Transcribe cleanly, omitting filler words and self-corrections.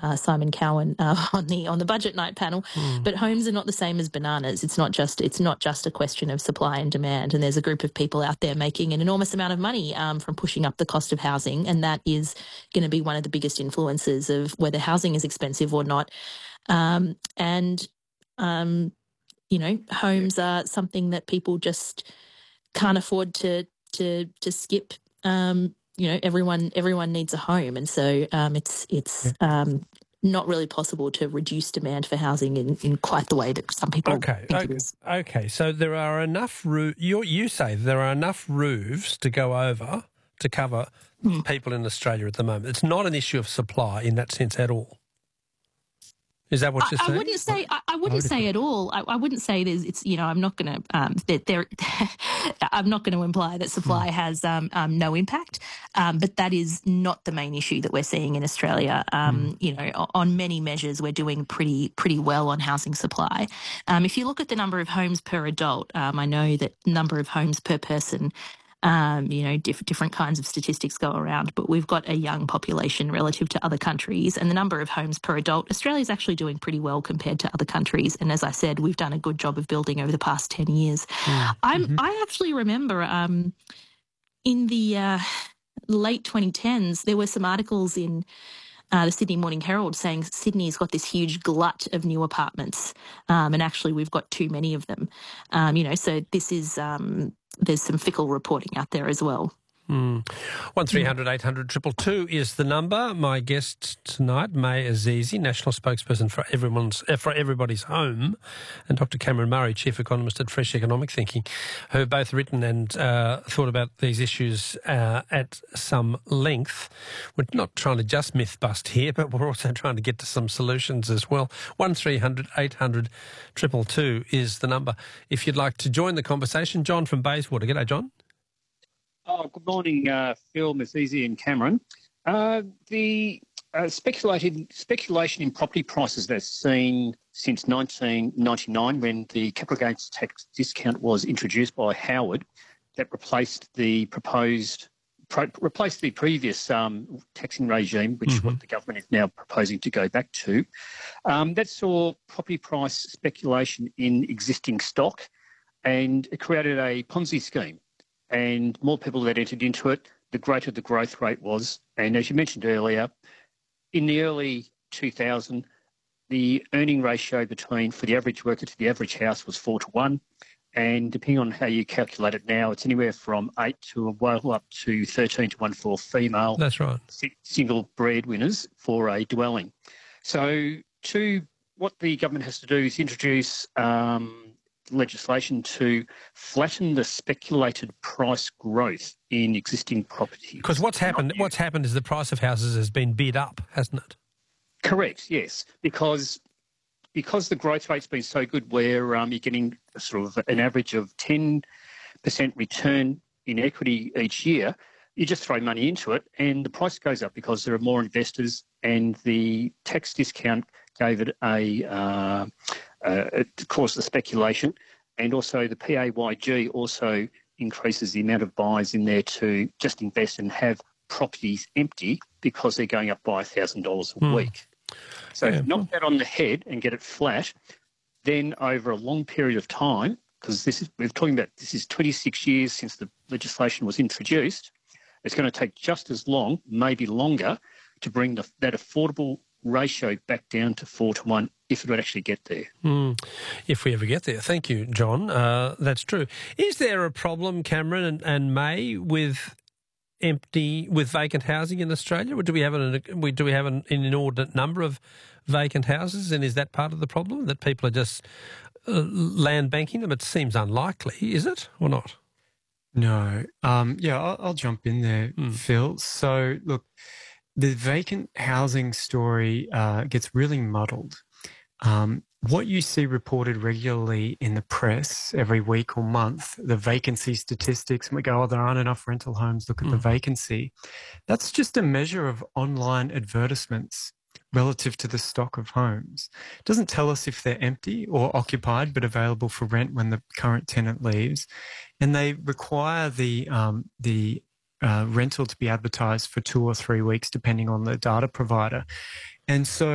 Simon Cowen on the budget night panel. But homes are not the same as bananas. It's not just a question of supply and demand. And there's a group of people out there making an enormous amount of money from pushing up the cost of housing, and that is going to be one of the biggest influences of whether housing is expensive or not. Homes are something that people just can't afford to skip. Everyone needs a home, and so it's not really possible to reduce demand for housing in quite the way that some people think it is. Okay, so there are enough you say there are enough roofs to go over to cover people in Australia at the moment. It's not an issue of supply in that sense at all. Is that what you're saying? I wouldn't say at all. I wouldn't say I'm not going to. I'm not going to imply that supply has no impact. But that is not the main issue that we're seeing in Australia. On many measures, we're doing pretty well on housing supply. If you look at the number of homes per adult, I know that number of homes per person. Different kinds of statistics go around, but we've got a young population relative to other countries, and the number of homes per adult, Australia's actually doing pretty well compared to other countries. And as I said, we've done a good job of building over the past 10 years. I actually remember in the late 2010s, there were some articles in the Sydney Morning Herald saying Sydney's got this huge glut of new apartments, and actually we've got too many of them. So this is there's some fickle reporting out there as well. 1300 800 222 is the number. My guest tonight, May Azizi, National Spokesperson for Everybody's Home, and Dr. Cameron Murray, Chief Economist at Fresh Economic Thinking, who have both written and thought about these issues at some length. We're not trying to just myth bust here, but we're also trying to get to some solutions as well. 1300 800 222 is the number. If you'd like to join the conversation, John from Bayswater. G'day, John. Oh, good morning, Phil, Ms. Easy and Cameron. The speculation in property prices that's seen since 1999 when the capital gains tax discount was introduced by Howard, that replaced the previous taxing regime, which what the government is now proposing to go back to. That saw property price speculation in existing stock, and it created a Ponzi scheme. And more people that entered into it, the greater the growth rate was. And as you mentioned earlier, in the early 2000s, the earning ratio for the average worker to the average house was 4-1. And depending on how you calculate it now, it's anywhere from 8 to well up to 13-1 for female. That's right. Single breadwinners for a dwelling. So what the government has to do is introduce legislation to flatten the speculated price growth in existing properties. Because what's happened is the price of houses has been bid up, hasn't it? Correct, yes. Because the growth rate's been so good where you're getting sort of an average of 10% return in equity each year, you just throw money into it and the price goes up because there are more investors, and the tax discount gave it it caused the speculation, and also the PAYG also increases the amount of buyers in there to just invest and have properties empty because they're going up by $1,000 a week. So knock that on the head and get it flat, then over a long period of time, because we're talking about this is 26 years since the legislation was introduced, it's going to take just as long, maybe longer, to bring that affordable ratio back down to 4-1 if it would actually get there. If we ever get there. Thank you, John. That's true. Is there a problem, Cameron and May, with vacant housing in Australia? Or do we have an inordinate number of vacant houses, and is that part of the problem, that people are just land banking them? It seems unlikely, is it, or not? No. I'll jump in there, Phil. So, look, the vacant housing story gets really muddled. What you see reported regularly in the press every week or month, the vacancy statistics, and we go, there aren't enough rental homes, look at the vacancy. That's just a measure of online advertisements relative to the stock of homes. It doesn't tell us if they're empty or occupied but available for rent when the current tenant leaves. And they require the rental to be advertised for 2 or 3 weeks, depending on the data provider. And so